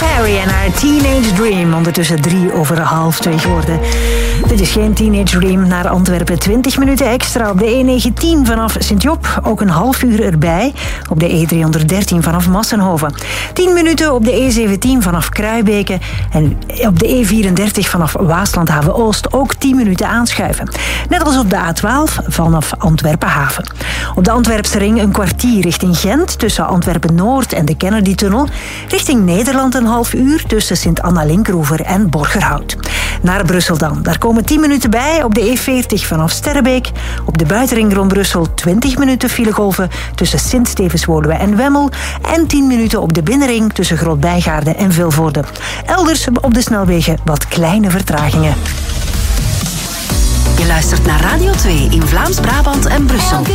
Perry en haar Teenage Dream. Ondertussen 2:03 geworden. Dit is geen Teenage Dream. Naar Antwerpen 20 minuten extra op de E19 vanaf Sint-Job. Ook een half uur erbij op de E313 vanaf Massenhoven. 10 minuten op de E17 vanaf Kruibeke. En op de E34 vanaf Waaslandhaven-Oost ook 10 minuten aanschuiven. Net als op de A12 vanaf Antwerpen-Haven. Op de Antwerpse ring een kwartier richting Gent tussen Antwerpen-Noord en de Kennedy-tunnel. Richting Nederland een half uur tussen Sint-Anna-Linkroever en Borgerhout. Naar Brussel dan. Daar komen 10 minuten bij op de E40 vanaf Sterrebeek. Op de buitenring rond Brussel 20 minuten filegolven tussen Sint-Stevens-Woluwe en Wemmel. En 10 minuten op de binnenring tussen Groot-Bijgaarden en Vilvoorde. Elders op de snelwegen wat kleine vertragingen. Je luistert naar Radio 2 in Vlaams-Brabant en Brussel.